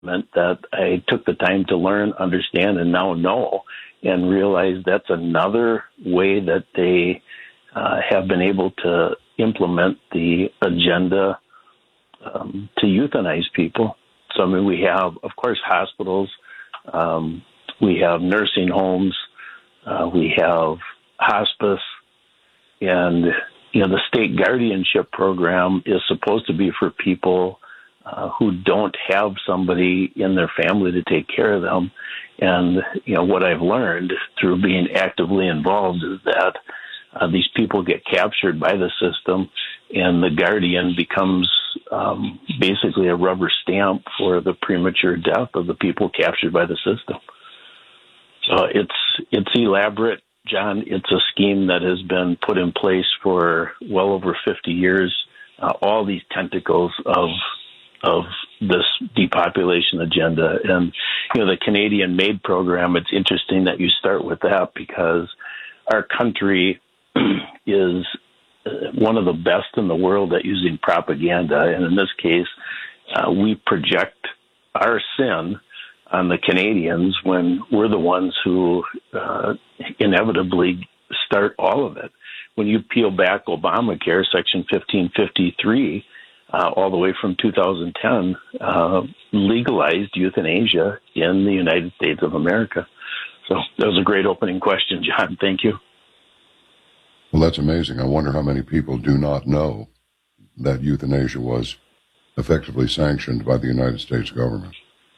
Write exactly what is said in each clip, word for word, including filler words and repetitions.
meant that I took the time to learn, understand, and now know and realize that's another way that they uh, have been able to implement the agenda um, to euthanize people. So, I mean, we have, of course, hospitals, um, we have nursing homes, uh, we have hospice, and, you know, the state guardianship program is supposed to be for people uh, who don't have somebody in their family to take care of them. And, you know, what I've learned through being actively involved is that uh, these people get captured by the system, and the guardian becomes um, basically a rubber stamp for the premature death of the people captured by the system. So it's it's elaborate, John. It's a scheme that has been put in place for well over fifty years. Uh, all these tentacles of of this depopulation agenda, and you know the Canadian MAID program. It's interesting that you start with that because our country is one of the best in the world at using propaganda, and in this case, uh, we project our sin on the Canadians when we're the ones who uh, inevitably start all of it. When you peel back Obamacare, Section fifteen fifty-three, uh, all the way from two thousand ten, uh, legalized euthanasia in the United States of America. So that was a great opening question, John. Thank you. Well, that's amazing. I wonder how many people do not know that euthanasia was effectively sanctioned by the United States government.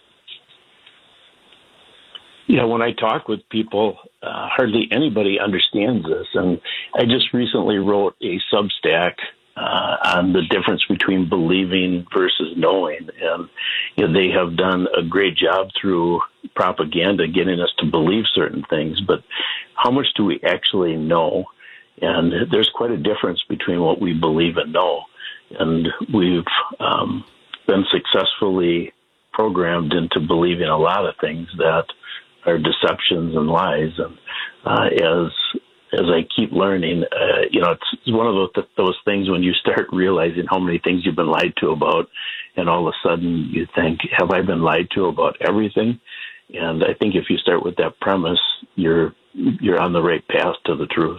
Yeah, when I talk with people, uh, hardly anybody understands this. And I just recently wrote a Substack uh, on the difference between believing versus knowing. And you know, they have done a great job through propaganda getting us to believe certain things. But how much do we actually know? And there's quite a difference between what we believe and know. And we've um, been successfully programmed into believing a lot of things that are deceptions and lies. And uh, as as I keep learning, uh, you know, it's, it's one of those, those things when you start realizing how many things you've been lied to about, and all of a sudden you think, have I been lied to about everything? And I think if you start with that premise, you're you're on the right path to the truth.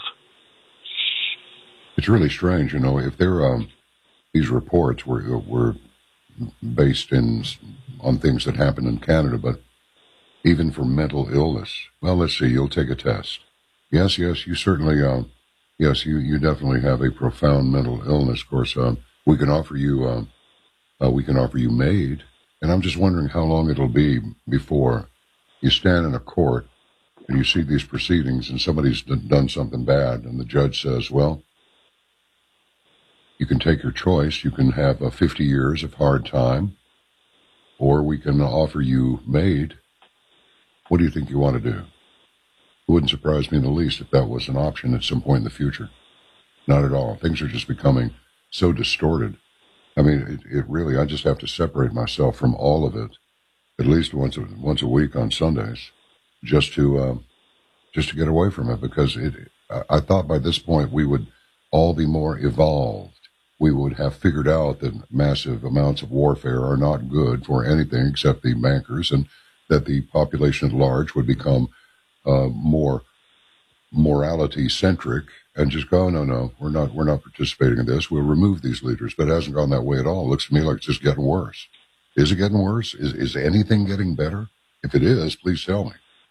It's really strange, you know, if they're, um, these reports were, were based in on things that happened in Canada, but even for mental illness, well, let's see, you'll take a test. Yes, yes, you certainly, um, yes, you, you definitely have a profound mental illness. Of course, um, we can offer you, um, uh, we can offer you MAID, and I'm just wondering how long it'll be before you stand in a court and you see these proceedings and somebody's d- done something bad, and the judge says, well, you can take your choice. You can have uh, fifty years of hard time, or we can offer you MAID. What do you think you want to do? It wouldn't surprise me in the least if that was an option at some point in the future. Not at all. Things are just becoming so distorted. I mean, it, it really, I just have to separate myself from all of it, at least once a, once a week on Sundays, just to uh, just to get away from it, because it. I, I thought by this point we would all be more evolved. We would have figured out that massive amounts of warfare are not good for anything except the bankers, and that the population at large would become uh, more morality-centric and just go, no, no, we're not we're not participating in this. We'll remove these leaders. But it hasn't gone that way at all. It looks to me like it's just getting worse. Is it getting worse? Is, is anything getting better? If it is, please tell me.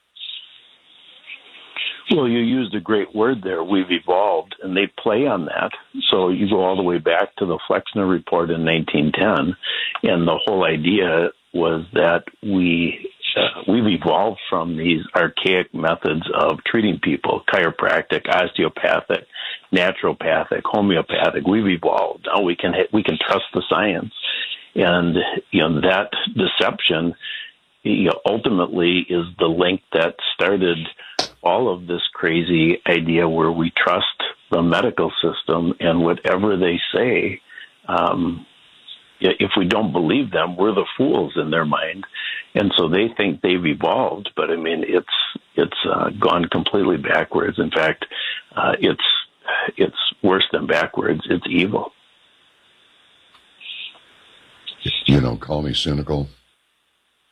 Well, you used a great word there. We've evolved, and they play on that. So you go all the way back to the Flexner Report in nineteen ten, and the whole idea was that we uh, we've evolved from these archaic methods of treating people: chiropractic, osteopathic, naturopathic, homeopathic. We've evolved. Now we can we can trust the science, and you know that deception, you know, ultimately is the link that started all of this crazy idea where we trust the medical system and whatever they say. Um, if we don't believe them, we're the fools in their mind. And so they think they've evolved, but I mean, it's, it's uh, gone completely backwards. In fact, uh, it's, it's worse than backwards. It's evil. You know, call me cynical.